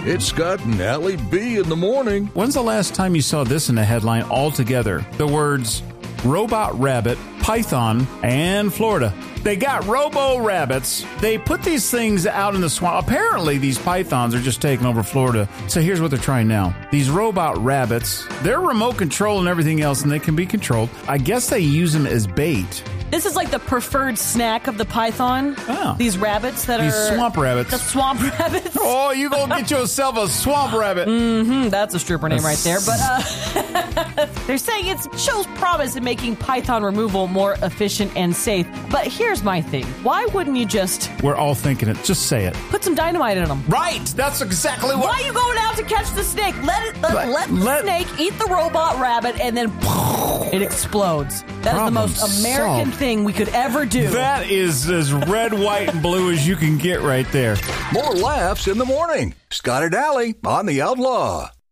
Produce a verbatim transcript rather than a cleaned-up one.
It's Scott and Allie B in the morning. When's the last time you saw this in a headline altogether? The words robot rabbit, python, and Florida. They got robo-rabbits. They put these things out in the swamp. Apparently, these pythons are just taking over Florida. So here's what they're trying now. These robot rabbits, they're remote control and everything else, and they can be controlled. I guess they use them as bait. This is like the preferred snack of the python. Oh. These rabbits that These are... These swamp rabbits. The swamp rabbits. Oh, you gonna get yourself a swamp rabbit. Mm-hmm. That's a stripper name right there. But uh, they're saying it shows promise in making python removal more efficient and safe. But here's my thing. Why wouldn't you just... We're all thinking it. Just say it. Put some dynamite in them. Right. That's exactly what... Why are you going out to catch the snake? Let it let, let, let the let... snake eat the robot rabbit and then it explodes. That Problem is the most American solved. thing we could ever do. That is as red, white, and blue as you can get right there. More laughs in the morning. Scott and Allie on the Outlaw.